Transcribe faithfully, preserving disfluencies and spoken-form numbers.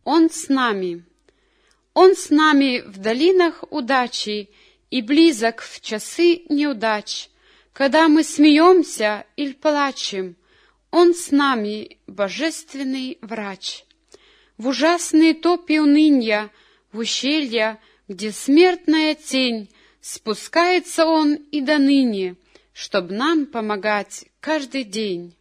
Он с нами. Он с нами в долинах удачи и близок в часы неудач, когда мы смеемся или плачем. Он с нами, божественный врач. В ужасные топи унынья, в ущелья, где смертная тень, спускается Он и доныне, чтоб нам помогать каждый день.